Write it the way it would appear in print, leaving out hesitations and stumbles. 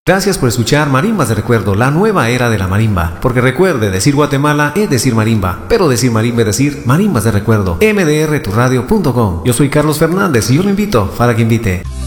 Gracias por escuchar Marimbas de Recuerdo, la nueva era de la marimba. Porque recuerde, decir Guatemala es decir marimba, pero decir marimba es decir Marimbas de Recuerdo. mdrturadio.com. Yo soy Carlos Fernández y yo lo invito para que invite.